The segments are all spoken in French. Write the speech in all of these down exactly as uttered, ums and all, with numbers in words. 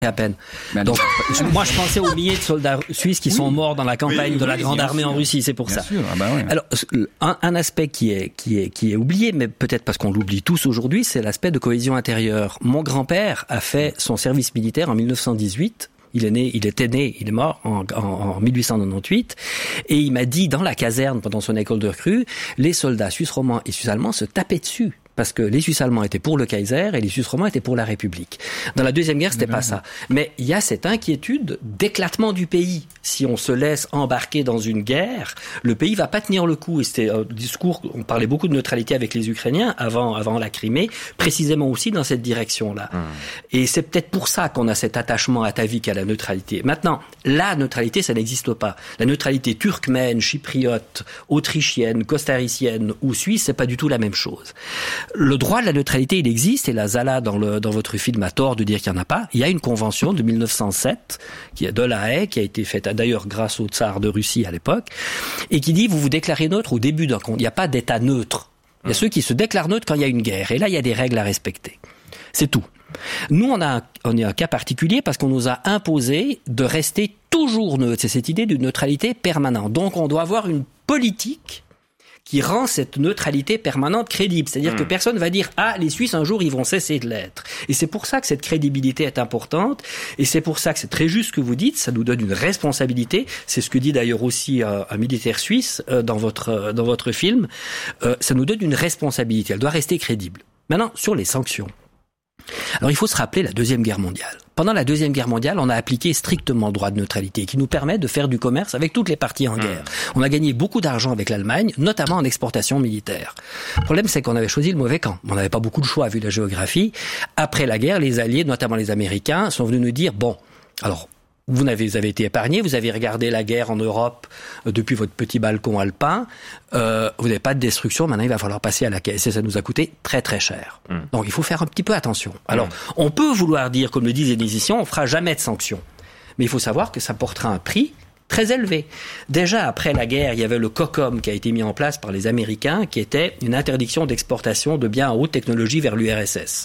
à peine. Donc, moi, je pensais aux milliers de soldats suisses qui oui. sont morts dans la campagne oui, de la oui, grande armée sûr. en Russie. C'est pour bien ça. Sûr. Ah bah ouais. Alors, un, un aspect qui est, qui est, qui est oublié, mais peut-être parce qu'on l'oublie tous aujourd'hui, c'est l'aspect de cohésion intérieure. Mon grand-père a fait son service militaire en dix-neuf cent dix-huit. Il est né, il était né, il est mort en, en, en dix-huit cent quatre-vingt-dix-huit. Et il m'a dit, dans la caserne, pendant son école de recrue, les soldats suisses romands et suisses allemands se tapaient dessus. Parce que les Suisses allemands étaient pour le Kaiser et les Suisses romands étaient pour la République. Dans la Deuxième Guerre, c'était pas ça. Mais il y a cette inquiétude d'éclatement du pays. Si on se laisse embarquer dans une guerre, le pays va pas tenir le coup. Et c'était un discours, on parlait beaucoup de neutralité avec les Ukrainiens avant, avant la Crimée, précisément aussi dans cette direction-là. Mmh. Et c'est peut-être pour ça qu'on a cet attachement atavique à la neutralité. Maintenant, la neutralité, ça n'existe pas. La neutralité turkmène, chypriote, autrichienne, costaricienne ou suisse, c'est pas du tout la même chose. Le droit de la neutralité, il existe, et la Zala, dans, le, dans votre film, a tort de dire qu'il n'y en a pas. Il y a une convention de dix-neuf cent sept, qui est de La Haye, qui a été faite d'ailleurs grâce au tsar de Russie à l'époque, et qui dit, vous vous déclarez neutre au début d'un compte. Il n'y a pas d'État neutre. Il y a ceux qui se déclarent neutres quand il y a une guerre. Et là, il y a des règles à respecter. C'est tout. Nous, on a un, on est un cas particulier parce qu'on nous a imposé de rester toujours neutre. C'est cette idée d'une neutralité permanente. Donc, on doit avoir une politique qui rend cette neutralité permanente crédible. C'est-à-dire mmh. que personne va dire « Ah, les Suisses, un jour, ils vont cesser de l'être ». Et c'est pour ça que cette crédibilité est importante, et c'est pour ça que c'est très juste ce que vous dites, ça nous donne une responsabilité. C'est ce que dit d'ailleurs aussi euh, un militaire suisse euh, dans votre euh, dans votre film. Euh, ça nous donne une responsabilité, elle doit rester crédible. Maintenant, sur les sanctions. Alors, il faut se rappeler la Deuxième Guerre mondiale. Pendant la Deuxième Guerre mondiale, on a appliqué strictement le droit de neutralité qui nous permet de faire du commerce avec toutes les parties en guerre. Mmh. On a gagné beaucoup d'argent avec l'Allemagne, notamment en exportation militaire. Le problème, c'est qu'on avait choisi le mauvais camp. On n'avait pas beaucoup de choix vu la géographie. Après la guerre, les Alliés, notamment les Américains, sont venus nous dire, bon, alors, vous avez, vous avez été épargnés, vous avez regardé la guerre en Europe euh, depuis votre petit balcon alpin, euh, vous n'avez pas de destruction, maintenant il va falloir passer à la caisse et ça nous a coûté très très cher. Mmh. Donc il faut faire un petit peu attention. Alors, mmh. on peut vouloir dire, comme le disent les musiciens, on fera jamais de sanctions. Mais il faut savoir que ça portera un prix très élevé. Déjà, après la guerre, il y avait le COCOM qui a été mis en place par les Américains, qui était une interdiction d'exportation de biens à haute technologie vers l'U R S S.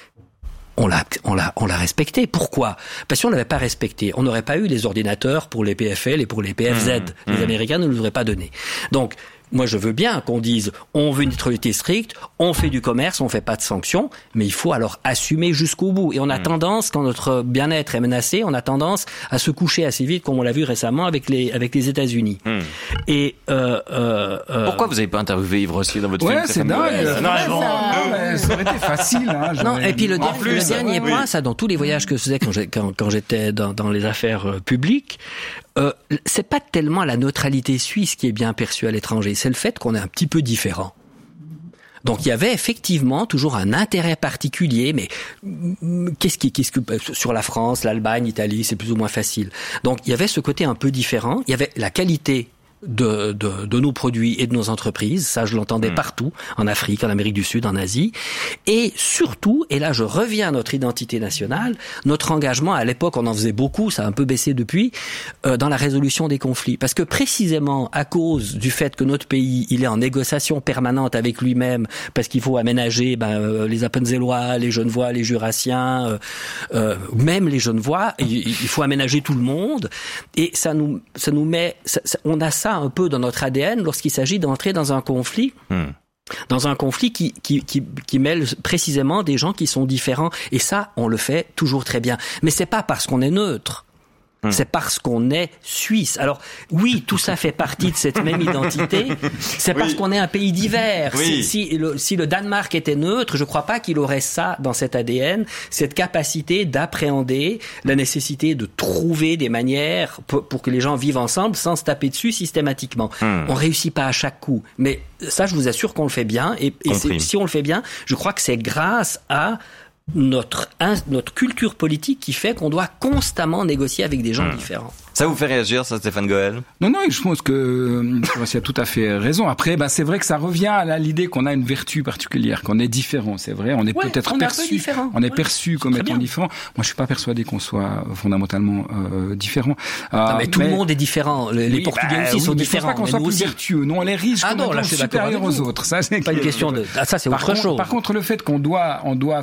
On l'a, on l'a, on l'a respecté. Pourquoi ? Parce qu'on l'avait pas respecté. On n'aurait pas eu les ordinateurs pour les P F L et pour les P F Z. Mmh, les mmh. Américains ne nous auraient pas donné. Donc, moi, je veux bien qu'on dise, on veut une neutralité stricte, on fait du commerce, on fait pas de sanctions, mais il faut alors assumer jusqu'au bout. Et on a mmh. tendance, quand notre bien-être est menacé, on a tendance à se coucher assez vite, comme on l'a vu récemment avec les, avec les États-Unis. Mmh. Et, euh, euh, euh... Pourquoi vous avez pas interviewé Yves Rossier dans votre ouais, film? C'est dingue. Ouais, non, mais bon, non, ça aurait été facile, hein. Non, et puis le, der- plus, le dernier oui, point, oui. ça, dans tous les voyages que je faisais quand, j'ai, quand, quand j'étais dans, dans les affaires euh, publiques, Euh, c'est pas tellement la neutralité suisse qui est bien perçue à l'étranger, c'est le fait qu'on est un petit peu différent. Donc il y avait effectivement toujours un intérêt particulier, mais qu'est-ce qui, qu'est-ce que sur la France, l'Allemagne, l'Italie, c'est plus ou moins facile. Donc il y avait ce côté un peu différent. Il y avait la qualité de, de, de nos produits et de nos entreprises. Ça, je l'entendais mmh. partout, en Afrique, en Amérique du Sud, en Asie. Et surtout, et là je reviens à notre identité nationale, notre engagement, à l'époque on en faisait beaucoup, ça a un peu baissé depuis, euh, dans la résolution des conflits. Parce que précisément à cause du fait que notre pays, il est en négociation permanente avec lui-même, parce qu'il faut aménager ben, euh, les Appenzellois, les Genevois, les Jurassiens, euh, euh, même les Genevois, il, il faut aménager tout le monde. Et ça nous, ça nous met, ça, ça, on a ça un peu dans notre A D N lorsqu'il s'agit d'entrer dans un conflit. Hmm. Dans un conflit qui, qui, qui, qui mêle précisément des gens qui sont différents. Et ça, on le fait toujours très bien. Mais c'est pas parce qu'on est neutre. Hum. C'est parce qu'on est suisse. Alors, oui, tout ça fait partie de cette même identité. C'est parce oui. qu'on est un pays divers. Oui. Si, si, le, si le Danemark était neutre, je crois pas qu'il aurait ça dans cet A D N, cette capacité d'appréhender la nécessité de trouver des manières pour, pour que les gens vivent ensemble sans se taper dessus systématiquement. Hum. On réussit pas à chaque coup. Mais ça, je vous assure qu'on le fait bien. Et, et c'est, si on le fait bien, je crois que c'est grâce à notre notre culture politique qui fait qu'on doit constamment négocier avec des gens mmh. différents. Ça vous fait réagir, ça, Stéphane Goël? Non, non, je pense que tu as tout à fait raison. Après, ben, c'est vrai que ça revient à l'idée qu'on a une vertu particulière, qu'on est différent, c'est vrai. On est ouais, peut-être on perçu, on est ouais, perçu comme étant différent. Moi, je suis pas persuadé qu'on soit fondamentalement euh, différent. Euh, non, mais tout mais... le monde est différent. Les, oui, les Portugais bah, aussi oui, sont mais différents. Je pense pas qu'on soit plus aussi. vertueux. Non, on est riche, ah non, là, supérieurs aux autres. Ça, c'est pas une question de. Ah, ça, c'est autre par chose. Contre, par contre, le fait qu'on doit, on doive dealer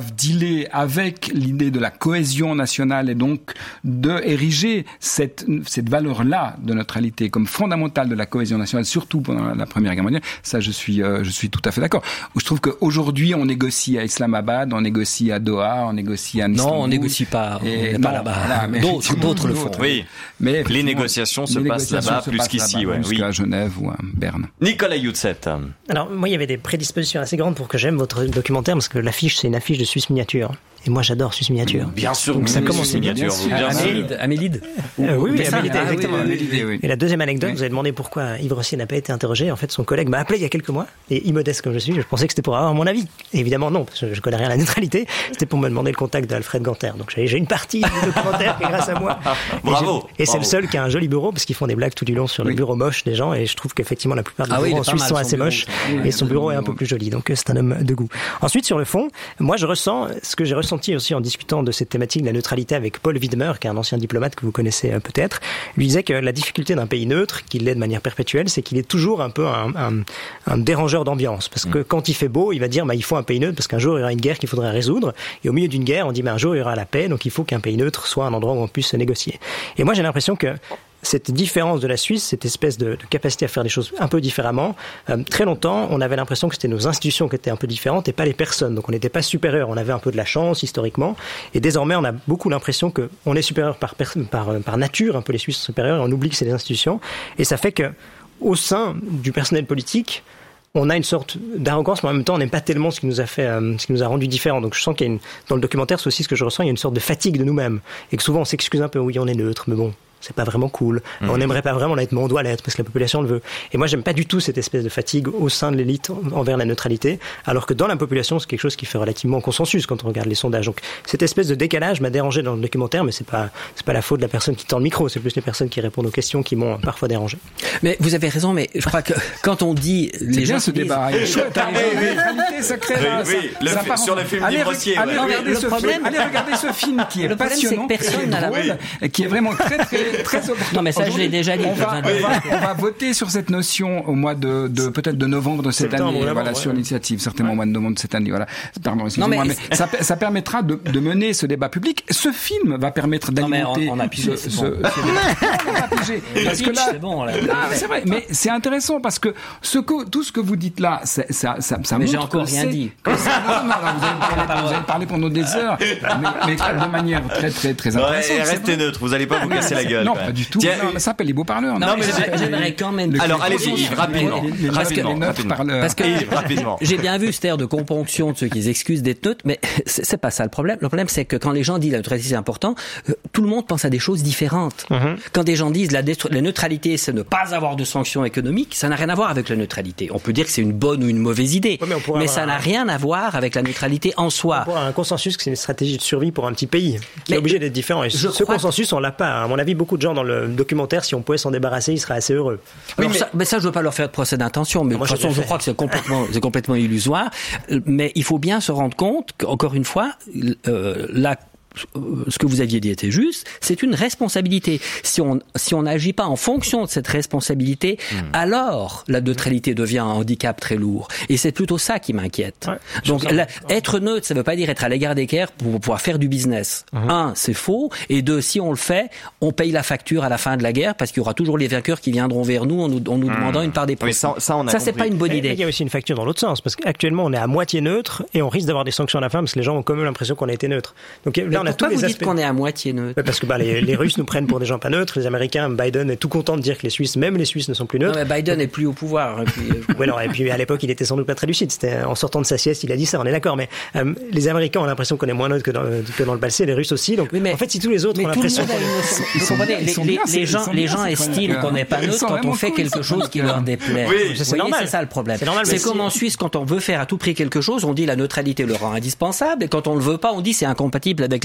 l'idée, avec l'idée de la cohésion nationale et donc de ériger cette, cette valeur-là de neutralité comme fondamentale de la cohésion nationale, surtout pendant la Première Guerre mondiale, ça je suis, euh, je suis tout à fait d'accord. Je trouve qu'aujourd'hui on négocie à Islamabad, on négocie à Doha, on négocie à Istanbul. Non, on négocie pas, et on n'est pas là-bas. Voilà, mais d'autres, d'autres le font. Oui, mais les négociations se les passent négociations là-bas se plus passent qu'ici, là-bas, ouais, jusqu'à oui. Genève ou à Berne. Nicolas Youtset. Alors, moi, il y avait des prédispositions assez grandes pour que j'aime votre documentaire, parce que l'affiche, c'est une affiche de Suisse Miniature. Et moi, j'adore Suisse Miniature. Bien sûr, donc ça commence Suisse Miniature. Bien sûr. Amélide, Amélide. Euh, oui, oui, ça, Amélide, ah, exactement. oui, oui, Amélide, oui. Et la deuxième anecdote, Oui. vous avez demandé pourquoi Yves Rossier n'a pas été interrogé. En fait, son collègue m'a appelé il y a quelques mois, et immodeste comme je suis, je pensais que c'était pour avoir mon avis. Et évidemment, non, parce que je connais rien à la neutralité. C'était pour me demander le contact d'Alfred Ganter. Donc j'ai, j'ai une partie du documentaire qui est grâce à moi. Bravo. Et, et c'est Bravo. le seul qui a un joli bureau, parce qu'ils font des blagues tout du long sur le Oui. bureau moche des gens, et je trouve qu'effectivement la plupart des Ah oui, bureaux il est en pas Suisse mal, sont son assez bureau. moches, Oui, et son bureau est un peu oui. plus joli. Donc c'est un homme de goût. Ensuite, sur le fond, moi je ressens ce que j'ai ressenti aussi en discutant de cette thématique de la neutralité avec Paul Widmer, qui est un ancien diplomate que vous connaissez euh, peut-être. Lui disait que la difficulté d'un pays neutre, qu'il l'est de manière perpétuelle, c'est qu'il est toujours un peu un, un, un dérangeur d'ambiance. Parce que quand il fait beau, il va dire bah, il faut un pays neutre parce qu'un jour il y aura une guerre qu'il faudrait résoudre. Et au milieu d'une guerre, on dit bah, un jour il y aura la paix, donc il faut qu'un pays neutre soit un endroit où on puisse se négocier. Et moi j'ai l'impression que cette différence de la Suisse, cette espèce de, de capacité à faire des choses un peu différemment, euh, très longtemps, on avait l'impression que c'était nos institutions qui étaient un peu différentes et pas les personnes. Donc on n'était pas supérieur, on avait un peu de la chance historiquement. Et désormais, on a beaucoup l'impression que on est supérieur par, par, par nature, un peu les Suisses sont supérieurs, et on oublie que c'est les institutions. Et ça fait que, au sein du personnel politique, on a une sorte d'arrogance, mais en même temps, on n'aime pas tellement ce qui nous a fait, euh, ce qui nous a rendu différents. Donc, je sens qu'il y a une, dans le documentaire, c'est aussi ce que je ressens, il y a une sorte de fatigue de nous-mêmes. Et que souvent, on s'excuse un peu, oui, on est neutre, mais bon, c'est pas vraiment cool. Mmh. On n'aimerait pas vraiment l'être, mais on doit l'être parce que la population le veut. Et moi, j'aime pas du tout cette espèce de fatigue au sein de l'élite envers la neutralité, alors que dans la population, c'est quelque chose qui fait relativement consensus quand on regarde les sondages. Donc, cette espèce de décalage m'a dérangé dans le documentaire, mais c'est pas, c'est pas la faute de la personne qui tend le micro, c'est plus les personnes qui répondent aux questions qui m'ont parfois dérangé. Mais vous avez raison, mais je crois que quand on dit C'est les bien gens ce disent, débat. Il est chouette. hein, Oui, oui. La réalité, ça crée. Oui, un- oui, ça- le ça fi- part- sur le film allez, d'Yves Rossier, Allez, ouais. regarder Le ce problème- film. Allez regarder ce film qui est Le problème, c'est que passionnant, qui est personne n'a la- drôle, et qui est vraiment très très très opportun. Non, mais ça, je l'ai déjà dit. On va, Oui. on va, on va voter sur cette notion au mois de, de peut-être de novembre de cette Septembre, année, novembre, voilà, ouais. sur l'initiative, certainement au mois de novembre de cette année, voilà. Pardon, excusez-moi, mais- mais, ça, ça permettra de, de mener ce débat public. Ce film va permettre Non, mais d'alimenter. on- on a pigé, ce, c'est ce, bon. ce débat. Non, on a pigé. Parce que là, c'est bon, là. Ah, mais c'est vrai, mais c'est intéressant parce que ce que, tout ce que vous dites là, c'est- ça, ça, ça Mais montre j'ai encore que rien c'est- dit. que c'est- non, non, non, vous avez parlé, vous avez parlé pendant des heures, mais, mais de manière très, très, très Ouais, intéressante. c'est restez vrai. neutre, vous allez pas vous casser la gueule. Non, quand pas même. du tout. Tiens, Non, mais ça s'appelle les beaux parleurs. Non, mais mais j'aimerais- c'est- j'aimerais quand même. Le- Alors, allez-y, Yves, rapidement. Les- les- les- Rapidement, les neutres rapidement. parleurs. Parce que Yves, rapidement. j'ai bien vu cette ère de componction de ceux qui s'excusent d'être neutres, mais c'est c'est pas ça le problème. Le problème, c'est que quand les gens disent la neutralité c'est important, euh, tout le monde pense à des choses différentes. Mm-hmm. Quand des gens disent la, destru- la neutralité, c'est ne pas avoir de sanctions économiques, ça n'a rien à voir avec la neutralité. On peut dire que c'est une bonne ou une mauvaise idée, Ouais, mais on pourrait mais avoir ça un- n'a rien à voir avec la neutralité en soi. Pour un consensus que c'est une stratégie de survie pour un petit pays qui Mais est obligé d'être différent. Et je ce crois consensus, on l'a pas. À mon avis, beaucoup de gens dans le documentaire, si on pouvait s'en débarrasser, ils seraient assez heureux. Alors mais- ça, mais ça, je veux pas leur faire de procès d'intention, mais Moi, de toute je l'ai façon, je fait. crois que c'est complètement, c'est complètement illusoire. Euh, Mais il faut bien se rendre compte qu'encore une fois, euh, la ce que vous aviez dit était juste, c'est une responsabilité. Si on si on n'agit pas en fonction de cette responsabilité, mmh. alors la neutralité devient un handicap très lourd. Et c'est plutôt ça qui m'inquiète. Ouais, Donc la, être neutre, ça ne veut pas dire être à l'égard des guerres pour pouvoir faire du business. Mmh. Un, c'est faux. Et deux, si on le fait, on paye la facture à la fin de la guerre parce qu'il y aura toujours les vainqueurs qui viendront vers nous en nous, en nous mmh. demandant une part des profits. Oui, ça, ça, on a ça c'est pas une bonne Et, idée. il y a aussi une facture dans l'autre sens parce qu'actuellement on est à moitié neutre et on risque d'avoir des sanctions à la fin parce que les gens ont quand même l'impression qu'on a été neutre. Donc là, Mais on a tous pourquoi les vous aspects. dites qu'on est à moitié neutre? Ouais, parce que bah, les, les Russes nous prennent pour des gens pas neutres, les Américains, Biden est tout content de dire que les Suisses, même les Suisses, ne sont plus neutres. Non, mais Biden est plus au pouvoir. Et puis, euh, Ouais, alors, et puis à l'époque, il était sans doute pas très lucide. C'était en sortant de sa sieste, il a dit ça. On est d'accord, mais euh, les Américains ont l'impression qu'on est moins neutre que dans, que dans le passé, les Russes aussi. Donc, Oui, mais- en fait, si tous les autres mais ont tout le l'impression monde a qu'on une est- notion. Ils Vous sont comprenez, bien, ils les, sont les- bien, les ces- gens, ils sont les bien, gens ces estiment chroniqueurs. qu'on n'est pas Ils neutre sont quand on vraiment fait cool, quelque ces chose qui chroniqueurs. leur déplaît. Oui. Ça, c'est Vous voyez, normal. c'est ça le problème. C'est normal, mais C'est comme si- en Suisse, quand on veut faire à tout prix quelque chose, on dit la neutralité le rend indispensable, et quand on le veut pas, on dit c'est incompatible avec la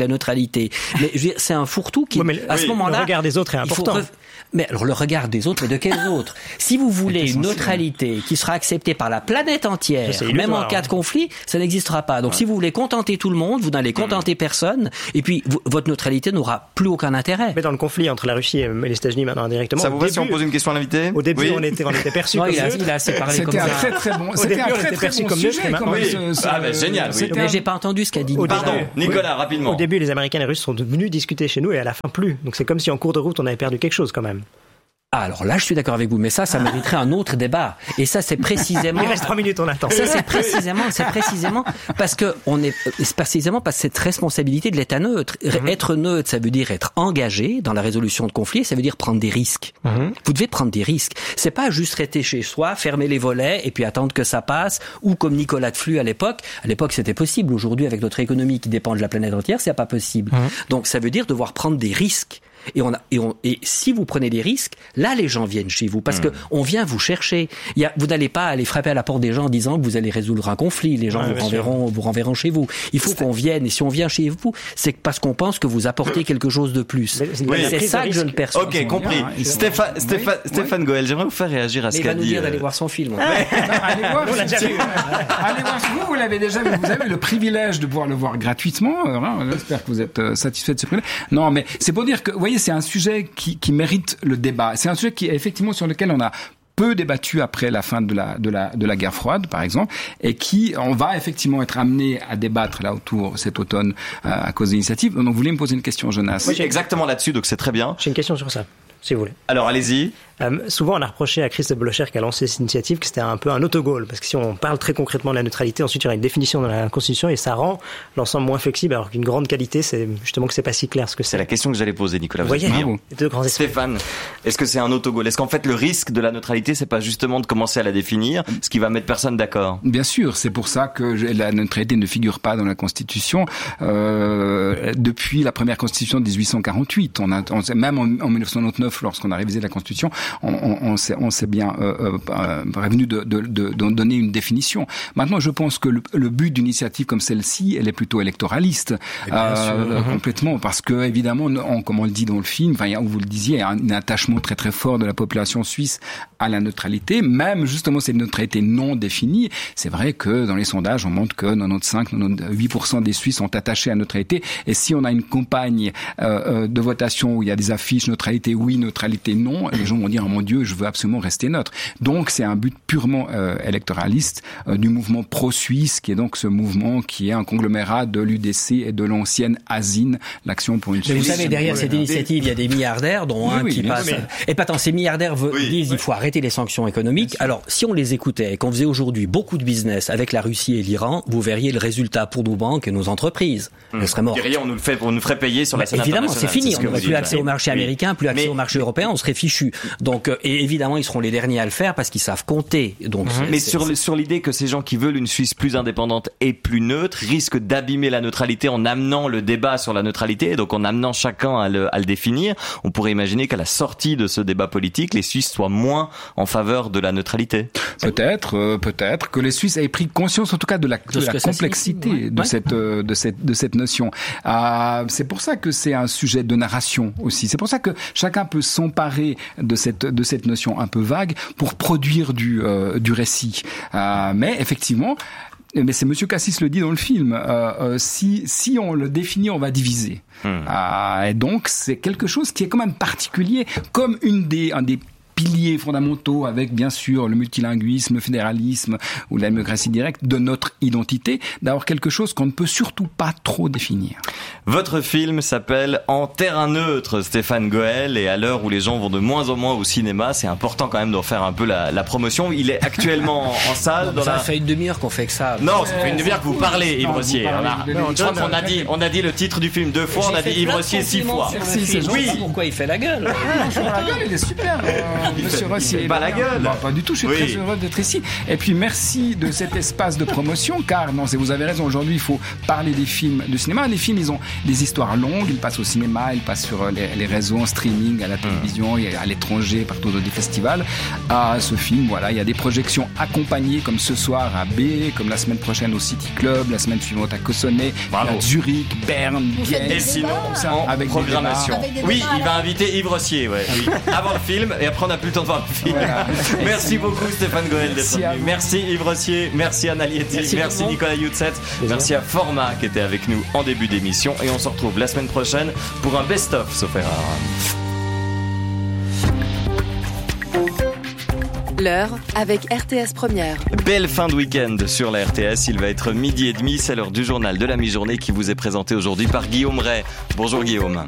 la neutralité. Mais je veux dire, c'est un fourre-tout qui, ouais, mais, à oui, ce moment-là, le regard des autres est important. Re... Mais alors le regard des autres, mais de quels autres? Si vous voulez une neutralité qui sera acceptée par la planète entière, même en cas de conflit, ça n'existera pas. Donc ouais. si vous voulez contenter tout le monde, vous n'allez contenter personne, et puis vous, votre neutralité n'aura plus aucun intérêt. Mais dans le conflit entre la Russie et les États-Unis maintenant directement. Ça vous va si on pose une question à l'invité? Au début, oui. on était on était perçu comme il a, il a assez parlé comme ça. C'était un très très bon. C'était un très très bon sujet. Ah ben génial. Mais j'ai pas entendu ce qu'a dit. Pardon, Nicolas, rapidement. Au début, les Américains et les Russes sont venus discuter chez nous et à la fin plus. Donc c'est comme si en cours de route on avait perdu quelque chose quand même. Ah, alors là, je suis d'accord avec vous, mais ça, ça mériterait un autre débat. Et ça, c'est précisément. Il reste trois minutes, on attend. Ça, c'est précisément, c'est précisément parce que on est, c'est précisément parce que cette responsabilité de l'État neutre. Mm-hmm. Être neutre, ça veut dire être engagé dans la résolution de conflits, ça veut dire prendre des risques. Mm-hmm. Vous devez prendre des risques. C'est pas juste rester chez soi, fermer les volets et puis attendre que ça passe, ou comme Nicolas de Flux à l'époque. À l'époque, c'était possible. Aujourd'hui, avec notre économie qui dépend de la planète entière, c'est pas possible. Mm-hmm. Donc, ça veut dire devoir prendre des risques. Et on a, et on, et si vous prenez des risques, là, les gens viennent chez vous parce mmh. que on vient vous chercher. Il y a, vous n'allez pas aller frapper à la porte des gens en disant que vous allez résoudre un conflit. Les gens ouais, vous renverront, vous renverront chez vous. Il faut c'est qu'on vienne. Et si on vient chez vous, c'est parce qu'on pense que vous apportez quelque chose de plus. Mais, oui, c'est ça que je ne perçois. Ok, compris. Bien, Stéphane, oui, Stéphane, oui. Stéphane Goël, j'aimerais vous faire réagir à ce qu'a dit. Il va nous dire d'aller voir son film. Allez voir. On l'a déjà vu. Allez voir. Vous, vous l'avez déjà vu. Vous avez le privilège de pouvoir le voir gratuitement. J'espère que vous êtes satisfait de ce privilège. Non, mais c'est pour dire que, vous voyez, c'est un sujet Qui, qui mérite le débat. C'est un sujet qui, effectivement, sur lequel on a peu débattu après la fin de la de la de la guerre froide, par exemple, et qui on va effectivement être amené à débattre là autour cet automne euh, à cause de l'initiative. Donc, vous voulez me poser une question, Jonas? Oui, exactement là-dessus, donc c'est très bien. J'ai une question sur ça, si vous voulez. Alors, allez-y. Euh, souvent, on a reproché à Christophe Blocher qui a lancé cette initiative que c'était un peu un autogol, parce que si on parle très concrètement de la neutralité, ensuite il y aura une définition dans la Constitution et ça rend l'ensemble moins flexible, alors qu'une grande qualité, c'est justement que c'est pas si clair ce que c'est. C'est la question que j'allais poser, Nicolas. Vous voyez, deux grands esprits. Stéphane, est-ce que c'est un autogol? Est-ce qu'en fait le risque de la neutralité, c'est pas justement de commencer à la définir, ce qui va mettre personne d'accord? Bien sûr, c'est pour ça que la neutralité ne figure pas dans la Constitution euh, depuis la première Constitution de dix-huit cent quarante-huit. On a, on, même en, en dix-neuf cent quatre-vingt-neuf, lorsqu'on a révisé la Constitution, on, on, on s'est, on s'est bien euh, euh, prévenu de, de, de, de donner une définition. Maintenant, je pense que le, le but d'une initiative comme celle-ci, elle est plutôt électoraliste, euh, mmh. complètement, parce que évidemment, on, comme on le dit dans le film, enfin, où vous le disiez, il y a un, un attachement très très fort de la population suisse à la neutralité, même justement cette neutralité non définie. C'est vrai que dans les sondages, on montre que quatre-vingt-quinze à quatre-vingt-dix-huit pour cent des Suisses sont attachés à la neutralité. Et si on a une campagne euh, de votation où il y a des affiches neutralité oui, neutralité non, les gens vont dire oh mon Dieu, je veux absolument rester neutre. Donc c'est un but purement euh, électoraliste euh, du mouvement pro-suisse, qui est donc ce mouvement qui est un conglomérat de l'U D C et de l'ancienne A S I N, l'Action pour une Suisse. Mais vous savez, derrière cette initiative, il y a des milliardaires, dont oui, un oui, qui passe. Mais... Et pas tant, ces milliardaires veut, oui, disent oui. il faut arrêter les sanctions économiques. Alors, si on les écoutait et qu'on faisait aujourd'hui beaucoup de business avec la Russie et l'Iran, vous verriez le résultat pour nos banques et nos entreprises. Mmh. Elles seraient mortes. Derrière, on nous le fait, on nous ferait payer sur la scène internationale. Évidemment, c'est fini. C'est on n'aurait plus accès au marché oui. américain, plus accès mais... au marché européen, on serait fichu. Donc, euh, et évidemment, ils seront les derniers à le faire parce qu'ils savent compter. Donc, mmh. c'est, mais c'est, sur, c'est... sur l'idée que ces gens qui veulent une Suisse plus indépendante et plus neutre risquent d'abîmer la neutralité en amenant le débat sur la neutralité, et donc en amenant chacun à le, à le définir, on pourrait imaginer qu'à la sortie de ce débat politique, les Suisses soient moins en faveur de la neutralité. Peut-être, euh, peut-être que les Suisses aient pris conscience, en tout cas, de la, de la complexité ouais. de ouais. cette, euh, de cette, de cette notion. Euh, c'est pour ça que c'est un sujet de narration aussi. C'est pour ça que chacun peut s'emparer de cette, de cette notion un peu vague pour produire du, euh, du récit. Euh, mais effectivement, mais c'est Monsieur Cassis le dit dans le film. Euh, euh, si si on le définit, on va diviser. Mmh. Euh, et donc c'est quelque chose qui est quand même particulier, comme une des un des piliers fondamentaux, avec bien sûr le multilinguisme, le fédéralisme ou la démocratie directe de notre identité, d'avoir quelque chose qu'on ne peut surtout pas trop définir. Votre film s'appelle En terrain neutre, Stéphane Goël, et à l'heure où les gens vont de moins en moins au cinéma, c'est important quand même d'en faire un peu la, la promotion. Il est actuellement en, en salle. Non, dans ça la... fait une demi-heure qu'on fait que ça. Non, ça fait une demi-heure que vous parlez, Yves Rossier. Je crois qu'on a dit, on a dit le titre du film deux fois, on a dit Yves Rossier six fois. Merci, c'est oui. Pourquoi il fait la gueule? La gueule, il est super. Monsieur Rossi est pas la gueule. Non, pas du tout, je suis oui. très heureux d'être ici. Et puis merci de cet espace de promotion, car non, c'est, vous avez raison, aujourd'hui il faut parler des films de cinéma. Les films, ils ont des histoires longues, ils passent au cinéma, ils passent sur les, les réseaux en streaming, à la télévision, mmh. à l'étranger, partout dans des festivals. Ah, ce film, voilà, il y a des projections accompagnées, comme ce soir à B, comme la semaine prochaine au City Club, la semaine suivante à Cossonay, à Zurich, Berne, Vienne. Et sinon, en avec programmation. Des oui, il va inviter Yves Rossier, ouais, oui. Avant le film, et après on n'a plus le temps de voir le film. Voilà. Merci beaucoup Stéphane Goël d'être venu. Merci Yves Rossier, merci Anna Lietti, merci, merci Nicolas Youtset, merci à Format qui était avec nous en début d'émission, et on se retrouve la semaine prochaine pour un best-of, sauf erreur. L'heure avec R T S Première. Belle fin de week-end sur la R T S. Il va être midi et demi. C'est l'heure du journal de la mi-journée qui vous est présenté aujourd'hui par Guillaume Ray. Bonjour Guillaume.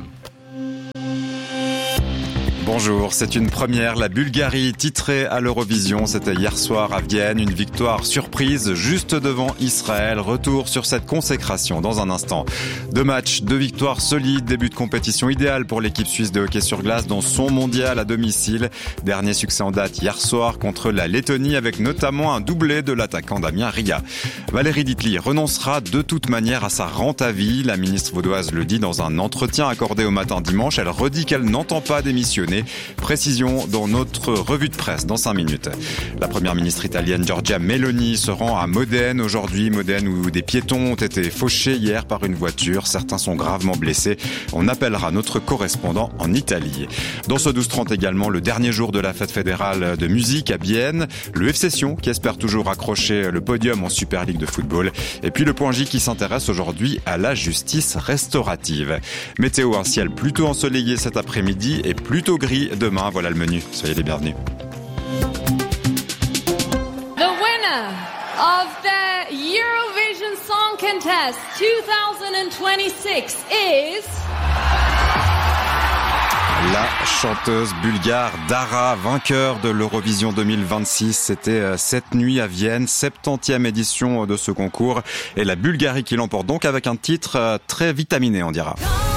Bonjour, c'est une première. La Bulgarie titrée à l'Eurovision, c'était hier soir à Vienne. Une victoire surprise juste devant Israël. Retour sur cette consécration dans un instant. Deux matchs, deux victoires solides. Début de compétition idéal pour l'équipe suisse de hockey sur glace dans son mondial à domicile. Dernier succès en date hier soir contre la Lettonie avec notamment un doublé de l'attaquant Damien Ria. Valérie Ditli renoncera de toute manière à sa rente à vie. La ministre vaudoise le dit dans un entretien accordé au Matin dimanche. Elle redit qu'elle n'entend pas démissionner. Précision dans notre revue de presse dans cinq minutes. La première ministre italienne Giorgia Meloni se rend à Modène aujourd'hui. Modène où des piétons ont été fauchés hier par une voiture. Certains sont gravement blessés. On appellera notre correspondant en Italie. Dans ce douze trente également, le dernier jour de la fête fédérale de musique à Bienne. Le F C Sion qui espère toujours accrocher le podium en Super League de football. Et puis le Point J qui s'intéresse aujourd'hui à la justice restaurative. Météo, un ciel plutôt ensoleillé cet après-midi et plutôt gris demain. Voilà le menu. Soyez les bienvenus. The winner of the Eurovision Song Contest twenty twenty-six is... La chanteuse bulgare Dara, vainqueur de l'Eurovision deux mille vingt-six. C'était cette nuit à Vienne, septantième édition de ce concours. Et la Bulgarie qui l'emporte donc avec un titre très vitaminé, on dira.